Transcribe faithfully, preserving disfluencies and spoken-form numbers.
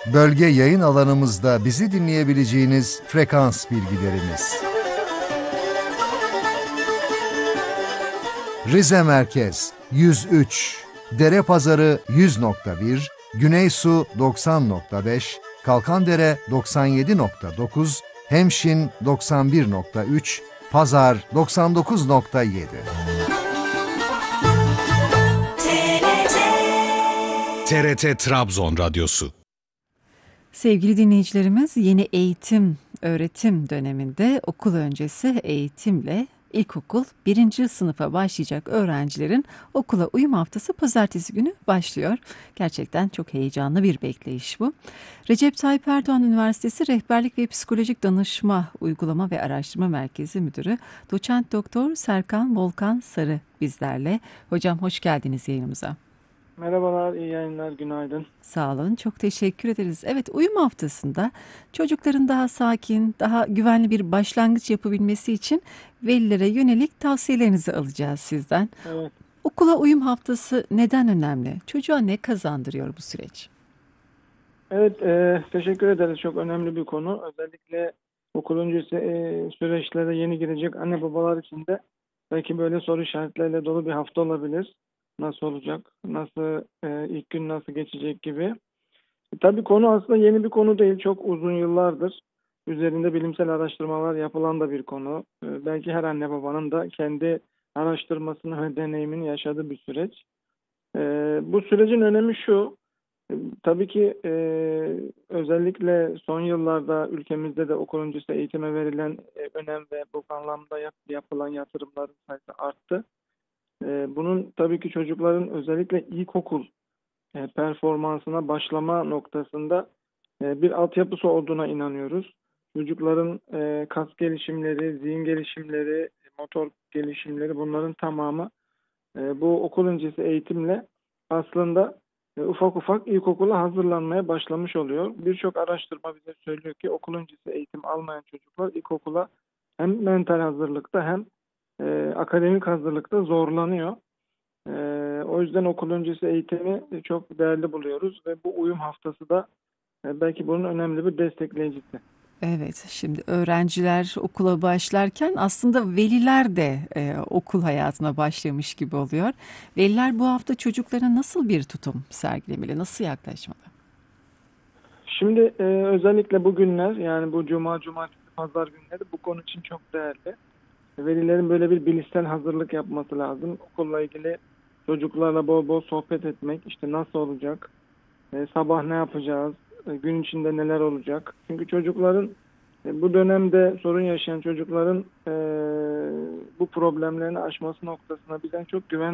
Bölge yayın alanımızda bizi dinleyebileceğiniz frekans bilgilerimiz. Rize Merkez yüz üç, Derepazarı yüz nokta bir, Güneysu doksan nokta beş, Kalkandere doksan yedi nokta dokuz, Hemşin doksan bir nokta üç, Pazar doksan dokuz nokta yedi. T R T Trabzon Radyosu. Sevgili dinleyicilerimiz, yeni eğitim öğretim döneminde okul öncesi eğitimle ilkokul birinci sınıfa başlayacak öğrencilerin okula uyum haftası pazartesi günü başlıyor. Gerçekten çok heyecanlı bir bekleyiş bu. Recep Tayyip Erdoğan Üniversitesi Rehberlik ve Psikolojik Danışma Uygulama ve Araştırma Merkezi Müdürü Doçent Doktor Serkan Volkan Sarı bizlerle. Hocam hoş geldiniz yayınımıza. Merhabalar, iyi yayınlar, günaydın. Sağ olun, çok teşekkür ederiz. Evet, uyum haftasında çocukların daha sakin, daha güvenli bir başlangıç yapabilmesi için velilere yönelik tavsiyelerinizi alacağız sizden. Evet. Okula uyum haftası neden önemli? Çocuğa ne kazandırıyor bu süreç? Evet, e, teşekkür ederiz. Çok önemli bir konu. Özellikle okul öncesi e, süreçlere yeni girecek anne babalar için de belki böyle soru işaretleriyle dolu bir hafta olabilir. Nasıl olacak, nasıl e, ilk gün nasıl geçecek gibi. E, tabii konu aslında yeni bir konu değil. Çok uzun yıllardır üzerinde bilimsel araştırmalar yapılan da bir konu. E, belki her anne babanın da kendi araştırmasını ve deneyimini yaşadığı bir süreç. E, bu sürecin önemi şu. E, Tabii ki e, özellikle son yıllarda ülkemizde de okul öncesi eğitime verilen e, önem ve bu anlamda yap- yapılan yatırımların sayısı arttı. E, bunun tabii ki çocukların özellikle ilkokul e, performansına başlama noktasında e, bir altyapısı olduğuna inanıyoruz. Çocukların e, kas gelişimleri, zihin gelişimleri, motor gelişimleri bunların tamamı e, bu okul öncesi eğitimle aslında e, ufak ufak ilkokula hazırlanmaya başlamış oluyor. Birçok araştırma bize söylüyor ki okul öncesi eğitim almayan çocuklar ilkokula hem mental hazırlıkta hem e, akademik hazırlıkta zorlanıyor. E, o yüzden okul öncesi eğitimi çok değerli buluyoruz ve bu uyum haftası da e, belki bunun önemli bir destekleyicisi. Evet, şimdi öğrenciler okula başlarken aslında veliler de e, okul hayatına başlamış gibi oluyor. Veliler bu hafta çocuklara nasıl bir tutum sergilemeli, nasıl yaklaşmalı? Şimdi e, özellikle bu günler yani bu cuma, cumartesi, pazar günleri bu konu için çok değerli. Velilerin böyle bir bilişsel hazırlık yapması lazım. Okulla ilgili çocuklarla bol bol sohbet etmek, işte nasıl olacak, e, sabah ne yapacağız, e, gün içinde neler olacak. Çünkü çocukların e, bu dönemde sorun yaşayan çocukların e, bu problemlerini aşması noktasında bizden çok güven